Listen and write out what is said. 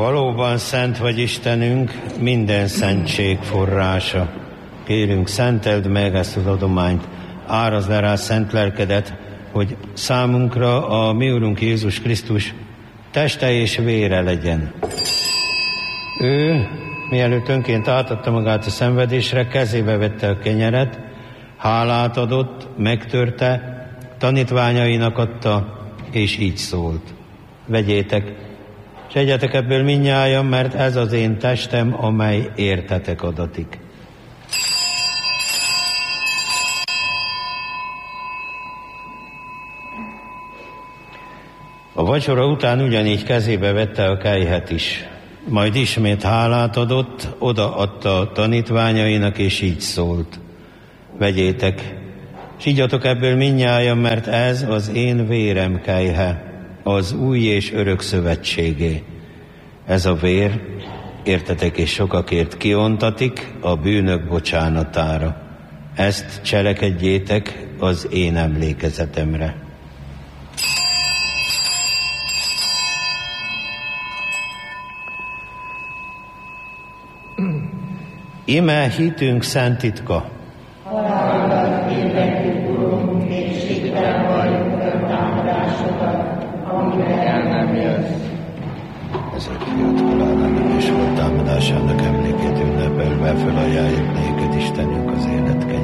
Valóban szent vagy Istenünk, minden szentség forrása. Kérünk, szenteld meg ezt az adományt, árazd le rá szent lelkedet, hogy számunkra a mi Urunk Jézus Krisztus teste és vére legyen. Ő, mielőtt önként átadta magát a szenvedésre, kezébe vette a kenyeret, hálát adott, megtörte, tanítványainak adta, és így szólt: vegyétek, és egyetek ebből mindnyájan, mert ez az én testem, amely értetek adatik. A vacsora után ugyanígy kezébe vette a kelyhet is. Majd ismét hálát adott, odaadta a tanítványainak, és így szólt: vegyétek, s igyatok ebből mindnyájan, mert ez az én vérem kelyhe, az új és örök szövetségé. Ez a vér, értetek és sokakért kiontatik a bűnök bocsánatára. Ezt cselekedjétek az én emlékezetemre. Ime hitünk szent titka. Halálodat hirdetjük, Urunk, és hitván valljuk támadásodat, amire el nem jössz. Ezek fiat halálának és volt támadásának emlékét ünnepelve felajánljuk néked, Istenünk,